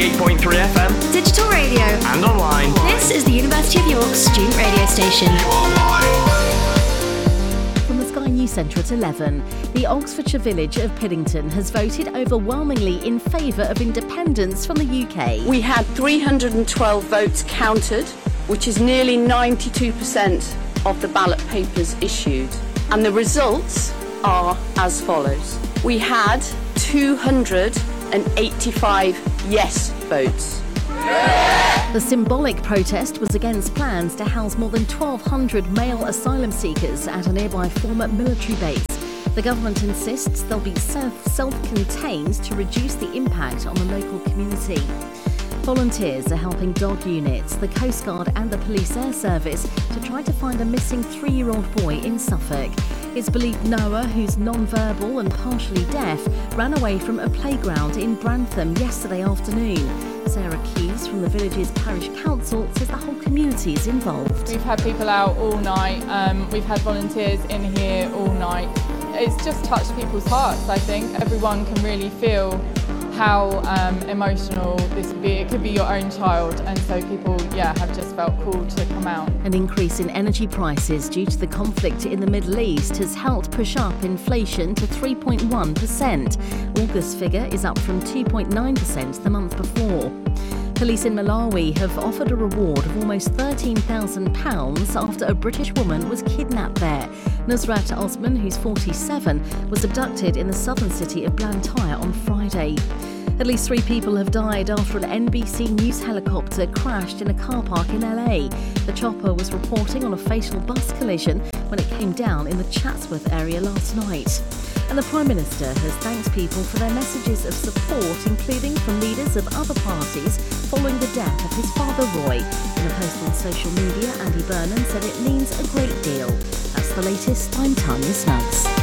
88.3 FM. Digital radio. And online. This is the University of York student radio station. From the Sky News Centre at 11, the Oxfordshire village of Piddington has voted overwhelmingly in favour of independence from the UK. We had 312 votes counted, which is nearly 92% of the ballot papers issued. And the results are as follows. We had 285 yes votes. The symbolic protest was against plans to house more than 1,200 male asylum seekers at a nearby former military base. The government insists they'll be self-contained to reduce the impact on the local community. Volunteers are helping dog units, the Coast Guard and the Police Air Service to try to find a missing 3-year-old boy in Suffolk. It's believed Noah, who's non-verbal and partially deaf, ran away from a playground in Brantham yesterday afternoon. Sarah Keys from the village's parish council says the whole community is involved. We've had people out all night, we've had volunteers in here all night. It's just touched people's hearts, I think. Everyone can really feel how emotional this could be. It could be your own child, and so people, have just felt called to come out. An increase in energy prices due to the conflict in the Middle East has helped push up inflation to 3.1%. August's figure is up from 2.9% the month before. Police in Malawi have offered a reward of almost £13,000 after a British woman was kidnapped there. Nusrat Osman, who's 47, was abducted in the southern city of Blantyre on Friday. At least 3 people have died after an NBC News helicopter crashed in a car park in LA. The chopper was reporting on a fatal bus collision when it came down in the Chatsworth area last night. And the Prime Minister has thanked people for their messages of support, including from leaders of other parties following the death of his father Roy. In a post on social media, Andy Burnham said it means a great deal. That's the latest. I'm Tanya Snuggs.